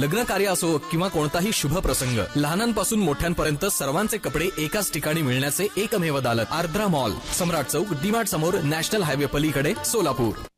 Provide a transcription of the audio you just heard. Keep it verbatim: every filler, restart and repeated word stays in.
लग्न कार्य असो किंवा कोणताही शुभ प्रसंग, लहानांपासून मोठ्यांपर्यंत सर्वांचे कपडे एकाच ठिकाणी मिळण्याचे एकमेव दालत आर्द्रा मॉल, सम्राट चौक, डी मार्ट समोर, नॅशनल हायवे पलीकडे, सोलापूर.